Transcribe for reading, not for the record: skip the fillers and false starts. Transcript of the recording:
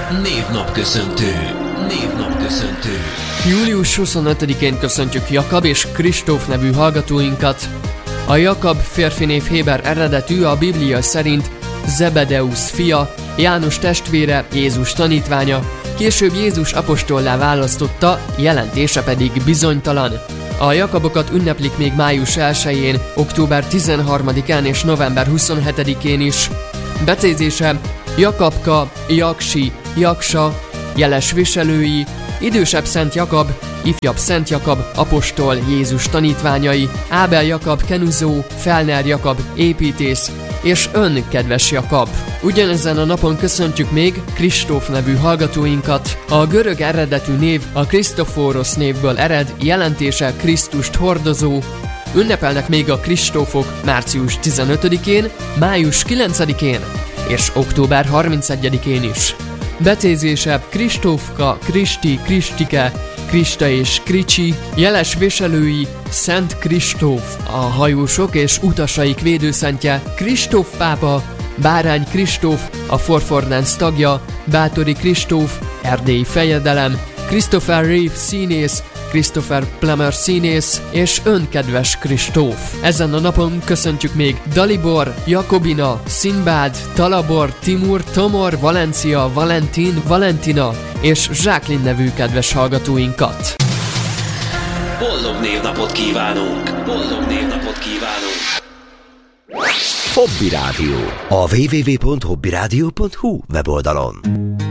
Névnapköszöntő. Július 25-én köszöntjük Jakab és Kristóf nevű hallgatóinkat. A Jakab férfinév héber eredetű, a Biblia szerint Zebedeusz fia, János testvére, Jézus tanítványa, később Jézus apostollá választotta, jelentése pedig bizonytalan. A Jakabokat ünneplik még május 1-én, október 13-án és november 27-én is. Becézése Jakabka, Jaksi, Jaksa, jeles viselői, idősebb Szent Jakab, ifjabb Szent Jakab, apostol, Jézus tanítványai, Ábel Jakab, kenuzó, Felner Jakab, építész, és ön, kedves Jakab. Ugyanezen a napon köszöntjük még Kristóf nevű hallgatóinkat. A görög eredetű név a Krisztoforos névből ered, jelentése Krisztust hordozó. Ünnepelnek még a Kristófok március 15-én, május 9-én és október 31-én is. Becézése Kristófka, Kristi, Kristike, Krista és Kricsi, jeles viselői Szent Kristóf, a hajósok és utasaik védőszentje, Kristóf pápa, Bárány Kristóf, a Forfordance tagja, Bátori Kristóf, erdélyi fejedelem, Christopher Reeve színész, Christopher Plummer színész, és ön, kedves Kristóf. Ezen a napon köszöntjük még Dalibor, Jakobina, Sinbád, Talabor, Timur, Tomor, Valencia, Valentin, Valentina és Jacqueline nevű kedves hallgatóinkat. Boldog névnapot kívánunk! Hobby Rádió. A www.hobbyradio.hu weboldalon.